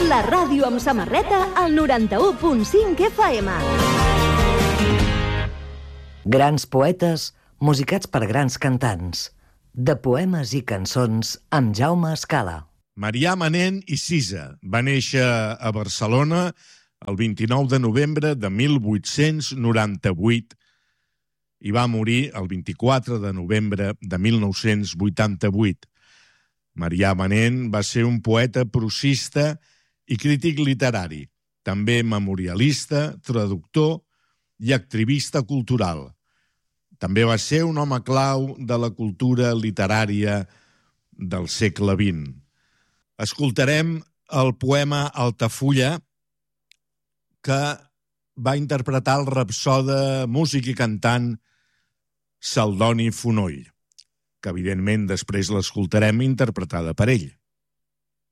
La ràdio amb samarreta al 91.5 FM. Grans poetes musicats per grans cantants. De poemes i cançons amb Jaume Escala. Marià Manent i Cisa va néixer a Barcelona el 29 de novembre de 1898 i va morir el 24 de novembre de 1988. Marià Manent va ser un poeta prosista i crític literari, també memorialista, traductor i activista cultural. També va ser un home clau de la cultura literària del segle XX. Escoltarem el poema Altafulla, que va interpretar el rapsode, músic i cantant Celdoni Fonoll, que evidentment després l'escoltarem interpretada per ell.